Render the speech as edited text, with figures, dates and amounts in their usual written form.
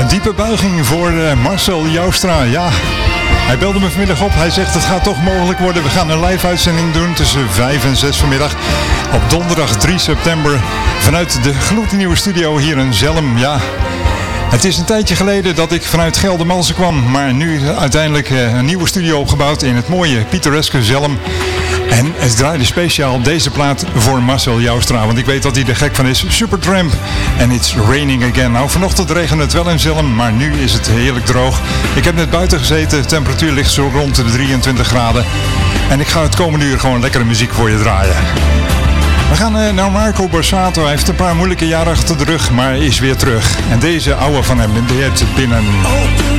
Een diepe buiging voor Marcel Joustra. Ja, hij belde me vanmiddag op. Hij zegt het gaat toch mogelijk worden. We gaan een live uitzending doen tussen 5 en 6 vanmiddag. Op donderdag 3 september. Vanuit de gloednieuwe studio hier in Zelhem. Ja, het is een tijdje geleden dat ik vanuit Geldermalsen kwam. Maar nu uiteindelijk een nieuwe studio opgebouwd in het mooie pittoreske Zelhem. En het draaide speciaal deze plaat voor Marcel Joustra. Want ik weet dat hij er gek van is. Supertramp. En It's Raining Again. Nou, vanochtend regende het wel in Zelhem. Maar nu is het heerlijk droog. Ik heb net buiten gezeten. De temperatuur ligt zo rond de 23 graden. En ik ga het komende uur gewoon lekkere muziek voor je draaien. We gaan naar Marco Borsato. Hij heeft een paar moeilijke jaren achter de rug. Maar is weer terug. En deze oude van hem, die heeft binnen.